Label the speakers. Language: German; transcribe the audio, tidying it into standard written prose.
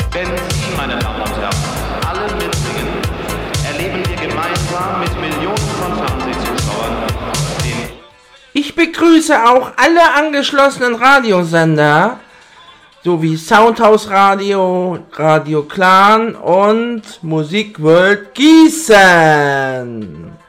Speaker 1: Wenn Sie, meine Damen und Herren, alle mitsingen, erleben wir gemeinsam mit Millionen von Fernsehzuschauern den...
Speaker 2: Ich begrüße auch alle angeschlossenen Radiosender, sowie Soundhouse Radio, Radio Clan und Musik World Gießen.